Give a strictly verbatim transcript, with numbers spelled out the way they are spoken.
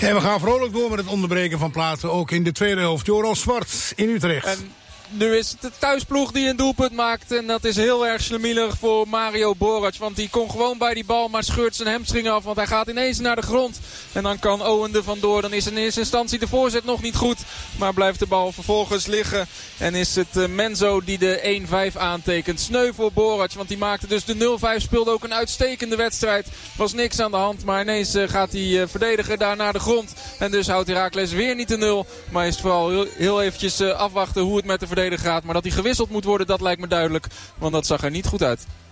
En we gaan vrolijk door met het onderbreken van plaatsen. Ook in de tweede helft. Joran Zwart in Utrecht. En nu is het de thuisploeg die een doelpunt maakt. En dat is heel erg slemielig voor Mario Borac. Want die kon gewoon bij die bal, maar scheurt zijn hamstring af. Want hij gaat ineens naar de grond. En dan kan Owen er vandoor. Dan is in eerste instantie de voorzet nog niet goed. Maar blijft de bal vervolgens liggen. En is het uh, Menzo die de één vijf aantekent. Sneu voor Borac. Want die maakte dus de nul vijf. Speelde ook een uitstekende wedstrijd. Was niks aan de hand. Maar ineens uh, gaat die uh, verdediger daar naar de grond. En dus houdt Heracles weer niet de nul. Maar is het vooral heel, heel eventjes uh, afwachten hoe het met de verdediger gaat. Maar dat hij gewisseld moet worden, dat lijkt me duidelijk. Want dat zag er niet goed uit.